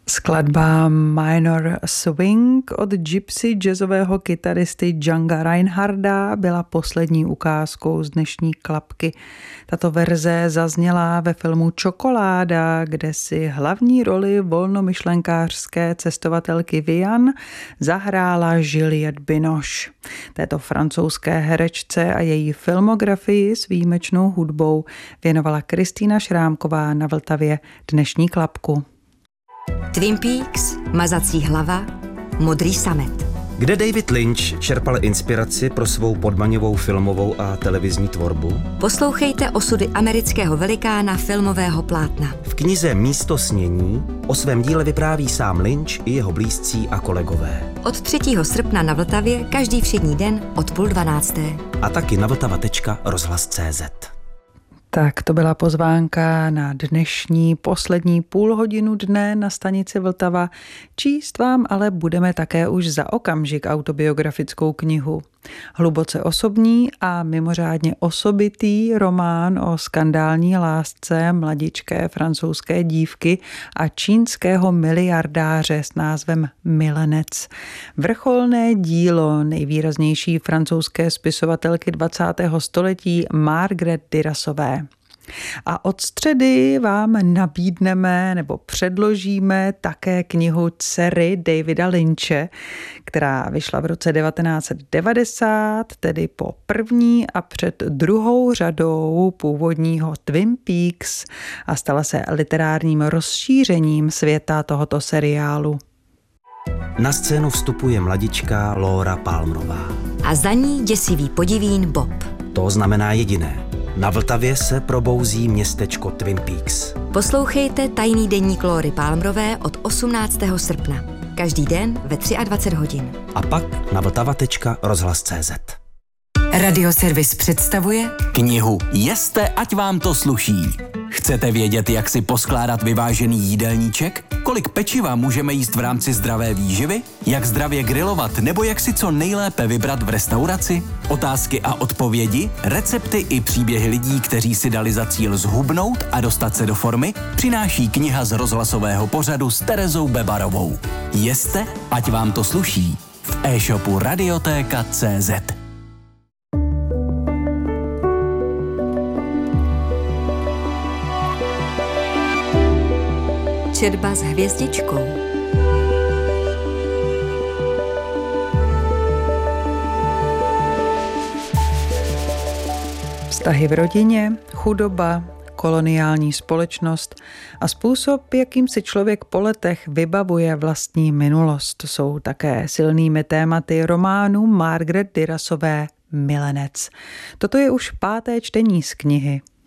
Skladba Minor Swing od gypsy jazzového kytaristy Django Reinharda byla poslední ukázkou z dnešní klapky. Tato verze zazněla ve filmu Čokoláda, kde si hlavní roli volnomyšlenkářské cestovatelky Vian zahrála Juliette Binoche. Této francouzské herečce a její filmografii s výjimečnou hudbou věnovala Kristýna Šrámková na Vltavě dnešní klapku. Twin Peaks, Mazací hlava, Modrý samet. Kde David Lynch čerpal inspiraci pro svou podmaňovou filmovou a televizní tvorbu? Poslouchejte osudy amerického velikána filmového plátna. V knize Místo snění o svém díle vypráví sám Lynch i jeho blízcí a kolegové. Od 3. srpna na Vltavě každý všední den od 11:30. A taky na vltava.rozhlas.cz. Tak to byla pozvánka na dnešní poslední půlhodinu dne na stanici Vltava. Číst vám ale budeme také už za okamžik autobiografickou knihu. Hluboce osobní a mimořádně osobitý román o skandální lásce mladičké francouzské dívky a čínského miliardáře s názvem Milenec. Vrcholné dílo nejvýraznější francouzské spisovatelky 20. století Marguerite Durasové. A od středy vám nabídneme nebo předložíme také knihu Dcery Davida Lynche, která vyšla v roce 1990, tedy po první a před druhou řadou původního Twin Peaks a stala se literárním rozšířením světa tohoto seriálu. Na scénu vstupuje mladička Laura Palmerová. A za ní děsivý podivín Bob. To znamená jediné. Na Vltavě se probouzí městečko Twin Peaks. Poslouchejte tajný deník Laury Palmerové od 18. srpna. Každý den ve 23 hodin. A pak na vltava.rozhlas.cz. Radioservis představuje knihu Jeste, ať vám to sluší. Chcete vědět, jak si poskládat vyvážený jídelníček? Kolik pečiva můžeme jíst v rámci zdravé výživy? Jak zdravě grilovat nebo jak si co nejlépe vybrat v restauraci? Otázky a odpovědi, recepty i příběhy lidí, kteří si dali za cíl zhubnout a dostat se do formy, přináší kniha z rozhlasového pořadu s Terezou Bebarovou. Jeste, ať vám to sluší. V e-shopu Radiotéka.cz. Četba s hvězdičkou. Vztahy v rodině, chudoba, koloniální společnost a způsob, jakým si člověk po letech vybavuje vlastní minulost, jsou také silnými tématy románu Marguerite Durasové Milenec. Toto je už 5. čtení z knihy.